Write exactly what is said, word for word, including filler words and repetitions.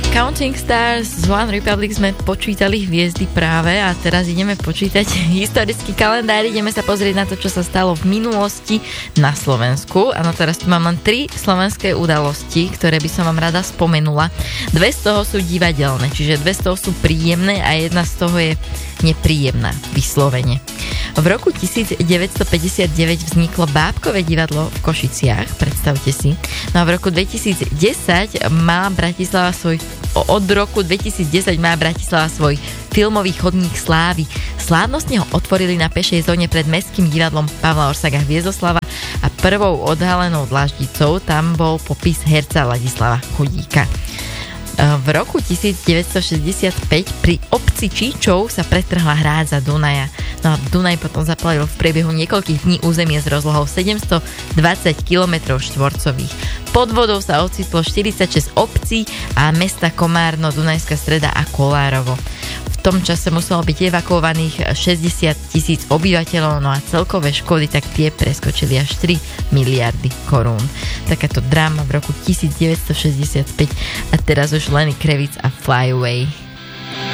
Counting Stars z One Republic sme počítali hviezdy práve a teraz ideme počítať historický kalendár, ideme sa pozrieť na to, čo sa stalo v minulosti na Slovensku. Áno, teraz tu mám len tri slovenské udalosti, ktoré by som vám rada spomenula. Dve z toho sú divadelné, čiže dve z toho sú príjemné a jedna z toho je nepríjemná, vyslovene. V roku devätnásťstopäťdesiatdeväť vzniklo Bábkové divadlo v Košiciach, predstavte si. No a v roku dvetisícdesať má Bratislava svoj, od roku dvetisícdesať má Bratislava svoj filmový chodník slávy. Slávnostne ho otvorili na pešej zóne pred Mestským divadlom Pavla Orsaga Hviezdoslava a prvou odhalenou dlaždicou tam bol popis herca Ladislava Chudíka. V roku devätnásťstošesťdesiatpäť pri obci Číčov sa pretrhla hrádza Dunaja. No a Dunaj potom zaplavil v priebehu niekoľkých dní územie s rozlohou sedemstodvadsať kilometrov štvorcových. Pod vodou sa ocitlo štyridsaťšesť obcí a mesta Komárno, Dunajská Streda a Kolárovo. V tom čase muselo byť evakuovaných šesťdesiat tisíc obyvateľov, no a celkové škody tak tie preskočili až tri miliardy korún. Takáto dráma v roku devätnásťstošesťdesiatpäť a teraz už Lenny Kravitz a Fly Away.